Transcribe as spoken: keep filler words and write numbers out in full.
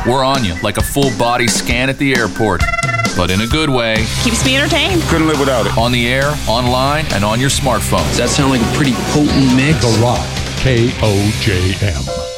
We're on you like a full-body scan at the airport, but in a good way. Keeps me entertained. Couldn't live without it. On the air, online, and on your smartphone. Does that sound like a pretty potent mix? The Rock, K O J M.